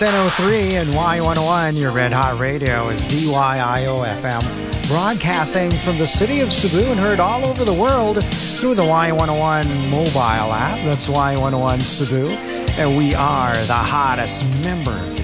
10:03 and Y101, your Red Hot Radio is DYIO FM, broadcasting from the city of Cebu and heard all over the world through the Y101 mobile app. That's Y101 Cebu, and we are the hottest member